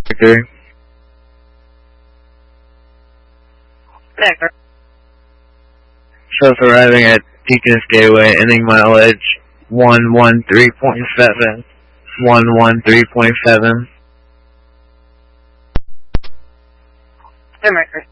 3. Connector. Shows arriving at Deacon's Gateway, ending mileage 113.7. 113.7. Connector.